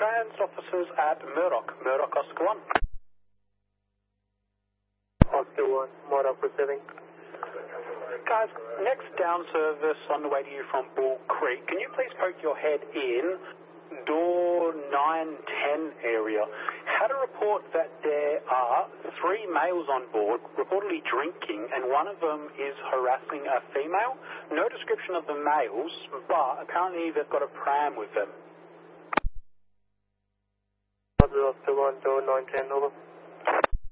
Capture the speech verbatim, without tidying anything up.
trans officers at Murdoch. Murdoch, Oscar one. Oscar one, Murdoch receiving. Guys, next down service on the way to you from Bull Creek. Can you please poke your head in door nine ten area? Had a report that there are three males on board reportedly drinking, and one of them is harassing a female. No description of the males, but apparently they've got a pram with them. Oscar one, door nine ten, over.